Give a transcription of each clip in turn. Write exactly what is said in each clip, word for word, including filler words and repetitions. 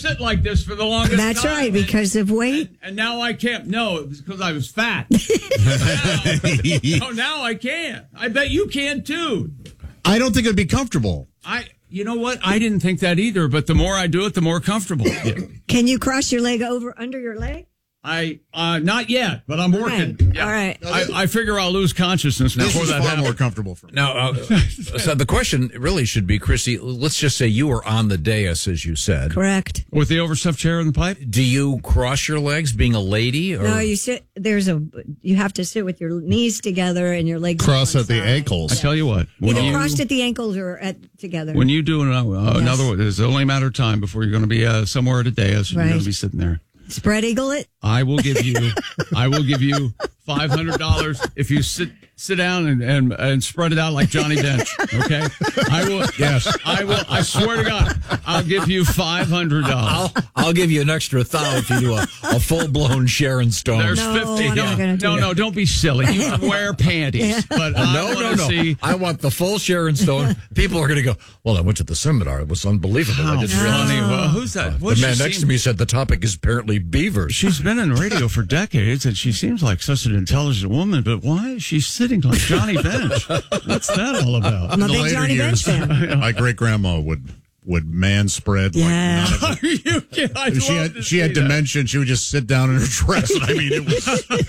sit like this for the longest That's time. That's right, because and, of weight. And, and now I can't. No, it was because I was fat. now, oh, now I can't. I bet you can too. I don't think it'd be comfortable. I, you know what? I didn't think that either. But the more I do it, the more comfortable. Can you cross your leg over under your leg? I uh, not yet, but I'm working. Right. Yeah. All right. I, I figure I'll lose consciousness This before is that far happens. more comfortable for me. Now, uh, so the question really should be, Chrissy, let's just say you were on the dais, as you said. Correct. With the overstuffed chair in the pipe? Do you cross your legs being a lady? Or? No, you sit. There's a. You have to sit with your knees together and your legs Cross on at the side. ankles. I tell you what. When Either you, crossed at the ankles or at together. when you do an, uh, Yes. another, it's only a matter of time before you're going to be uh, somewhere at a dais and Right. you're going to be sitting there. Spread eagle it. I will give you, I will give you five hundred dollars if you sit sit down and, and and spread it out like Johnny Bench. Okay, I will. Yes, I will. I swear to God, I'll give you five hundred dollars. I'll, I'll give you an extra thou if you do a, a full blown Sharon Stone. There's No, fifty. I'm not gonna do no, that. no, don't be silly. You can wear panties, but I no, want no, to no. see. I want the full Sharon Stone. People are going to go, well, I went to the seminar. It was unbelievable. I How just funny. realized. Well, who's that? The What's man she next to seem- me said the topic is apparently beavers. She's been in radio for decades, and she seems like such an intelligent woman. But why is she sitting like Johnny Bench? What's that all about? I'm a In the big later Johnny Bench years, fan. my great grandma would would man spread. Yeah. Like none of Are you kidding? I'd it. She love had to she had see that. dementia. And she would just sit down in her dress. And I mean, it was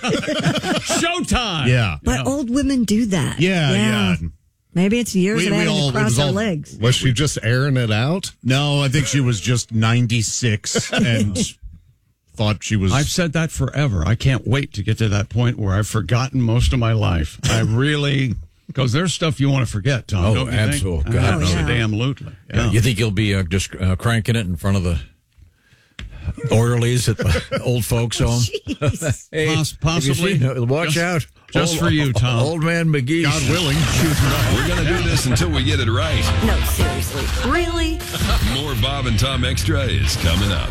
Showtime. yeah, But old women do that. yeah, yeah. Maybe it's years We- of we having all- to it cross was our all- legs. Was she just airing it out? No, I think she was just ninety-six and thought she was. I've said that forever. I can't wait to get to that point where I've forgotten most of my life. I really, because there's stuff you want to forget, Tom. Oh, don't you absolute- think? God, no. Absolutely. Yeah. You think you'll be uh, just uh, cranking it in front of the orderlies at the old folks' home? Jeez. Hey, Poss- have you possibly. seen- uh, watch Just- out. just Old- for you, Tom. Old man McGee. God willing. We're going to do this until we get it right. No, seriously. Really? More Bob and Tom Extra is coming up.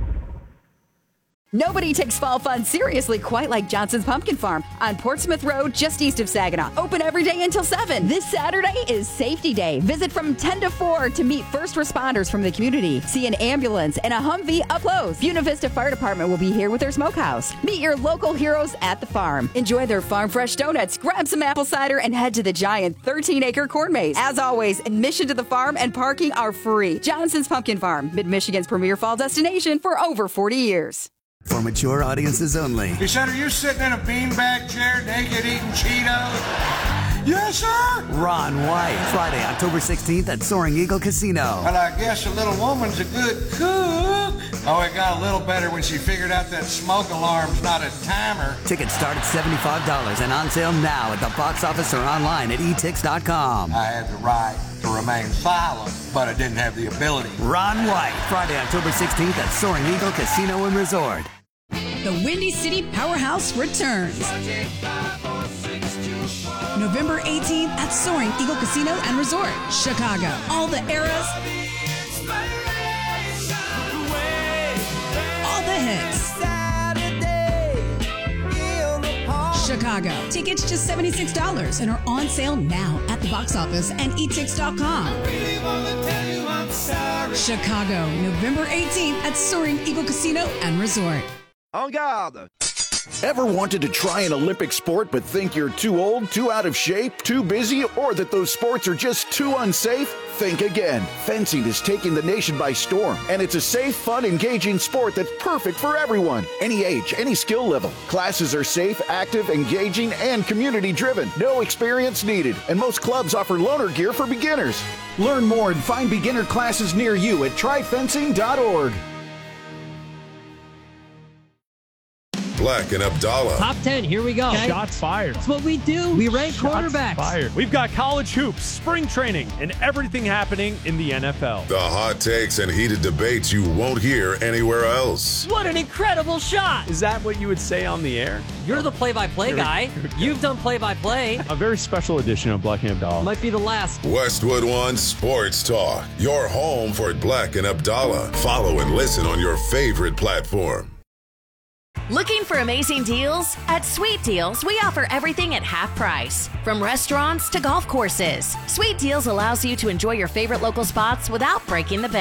Nobody takes fall fun seriously quite like Johnson's Pumpkin Farm on Portsmouth Road, just east of Saginaw. Open every day until seven. This Saturday is Safety Day. Visit from ten to four to meet first responders from the community. See an ambulance and a Humvee up close. Buena Vista Fire Department will be here with their smokehouse. Meet your local heroes at the farm. Enjoy their farm fresh donuts, grab some apple cider, and head to the giant thirteen acre corn maze. As always, admission to the farm and parking are free. Johnson's Pumpkin Farm, Mid-Michigan's premier fall destination for over forty years. For mature audiences only. He said, are you sitting in a beanbag chair naked eating Cheetos? Yes, sir. Ron White, Friday, October sixteenth at Soaring Eagle Casino. Well, I guess a little woman's a good cook. Oh, it got a little better when she figured out that smoke alarm's not a timer. Tickets start at seventy-five dollars and on sale now at the box office or online at e tix dot com. I had the right to remain silent, but I didn't have the ability. Ron White, Friday, October sixteenth at Soaring Eagle Casino and Resort. The Windy City Powerhouse returns. November eighteenth at Soaring Eagle Casino and Resort, Chicago. All the eras, all the hits. Chicago. Tickets just seventy-six dollars and are on sale now at the box office and e tix dot com. Chicago, November eighteenth at Soaring Eagle Casino and Resort. En garde! Ever wanted to try an Olympic sport but think you're too old, too out of shape, too busy, or that those sports are just too unsafe? Think again. Fencing is taking the nation by storm, and it's a safe, fun, engaging sport that's perfect for everyone. Any age, any skill level. Classes are safe, active, engaging, and community-driven. No experience needed, and most clubs offer loaner gear for beginners. Learn more and find beginner classes near you at try fencing dot org. Black and Abdallah. Top ten, here we go. Okay. Shots fired. That's what we do. We rank Shots quarterbacks. fired. We've got college hoops, spring training, and everything happening in the N F L. The hot takes and heated debates you won't hear anywhere else. What an incredible shot. Is that what you would say on the air? You're the play-by-play guy. You've done play-by-play. A very special edition of Black and Abdallah. Might be the last. Westwood One Sports Talk. Your home for Black and Abdallah. Follow and listen on your favorite platform. Looking for amazing deals? At Sweet Deals, we offer everything at half price. From restaurants to golf courses, Sweet Deals allows you to enjoy your favorite local spots without breaking the bank.